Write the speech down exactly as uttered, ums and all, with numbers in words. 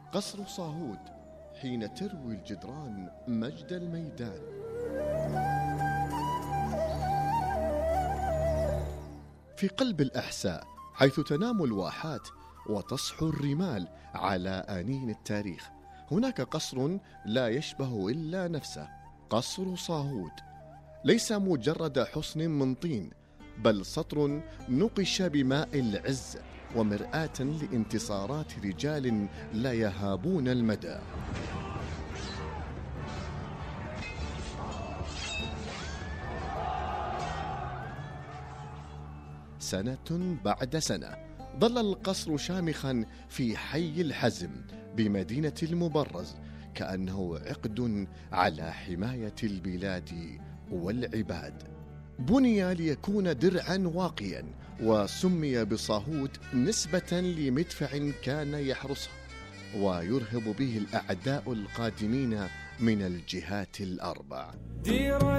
قصر صاهود حين تروي الجدران مجد الميدان. في قلب الأحساء حيث تنام الواحات وتصحو الرمال على آنين التاريخ، هناك قصر لا يشبه إلا نفسه، قصر صاهود. ليس مجرد حصن من طين، بل سطر نقش بماء العز ومرآة لانتصارات رجال لا يهابون المدى. سنة بعد سنة ظل القصر شامخا في حي الحزم بمدينة المبرز، كأنه عقد على حماية البلاد والعباد. بني ليكون درعا واقيا، وسمي بصاهود نسبة لمدفع كان يحرسه ويرهب به الأعداء القادمين من الجهات الأربع.